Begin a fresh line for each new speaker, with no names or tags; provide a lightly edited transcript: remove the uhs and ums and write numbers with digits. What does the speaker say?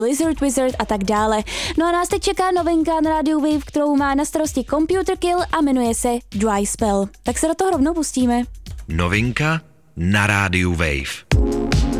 Wizard a tak dále. No a nás teď čeká novinka na rádiu Wave, kterou má na starosti Computer Kill a jmenuje se Dry Spell. Tak se do toho rovnou pustíme.
Novinka na rádiu Wave.